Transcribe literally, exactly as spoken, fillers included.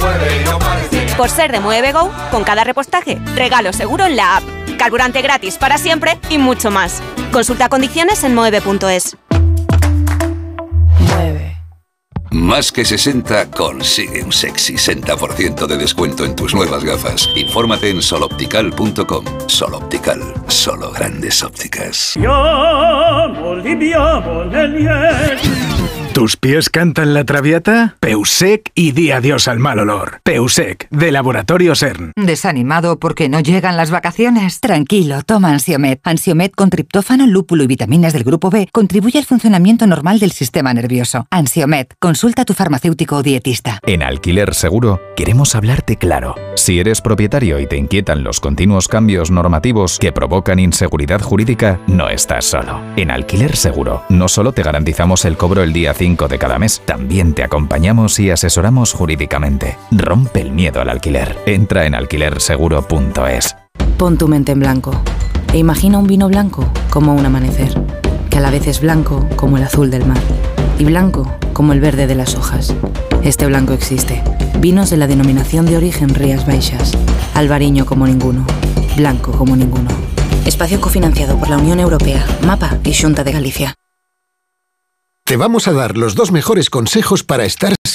mueve y no parece. Por ser de Mueve Go, con cada repostaje, regalo seguro en la app. Carburante gratis para siempre y mucho más. Consulta condiciones en mueve punto es. Mueve. Más que sesenta consigue un sexy sesenta por ciento de descuento en tus nuevas gafas. Infórmate en soloptical punto com. Soloptical, solo grandes ópticas. ¿Tus pies cantan la traviata? Peusec y di adiós al mal olor. Peusec, de Laboratorio CERN. ¿Desanimado porque no llegan las vacaciones? Tranquilo, toma Ansiomed. Ansiomed con triptófano, lúpulo y vitaminas del grupo B contribuye al funcionamiento normal del sistema nervioso. Ansiomed, consulta a tu farmacéutico o dietista. En Alquiler Seguro queremos hablarte claro. Si eres propietario y te inquietan los continuos cambios normativos que provocan inseguridad jurídica, no estás solo. En Alquiler Seguro no solo te garantizamos el cobro el día cinco de cada mes, también te acompañamos y asesoramos jurídicamente. Rompe el miedo al alquiler. Entra en alquiler seguro punto es. Pon tu mente en blanco e imagina un vino blanco como un amanecer, que a la vez es blanco como el azul del mar y blanco como el verde de las hojas. Este blanco existe. Vinos de la denominación de origen Rías Baixas. Albariño como ninguno. Blanco como ninguno. Espacio cofinanciado por la Unión Europea, MAPA y Xunta de Galicia. Te vamos a dar los dos mejores consejos para estar